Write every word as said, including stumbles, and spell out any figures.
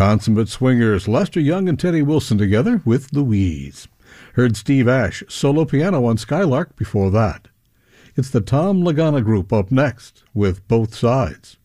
Consummate Swingers, Lester Young and Teddy Wilson together with Louise. Heard Steve Ash solo piano on Skylark before that. It's the Tom Lagana Group up next with Both Sides.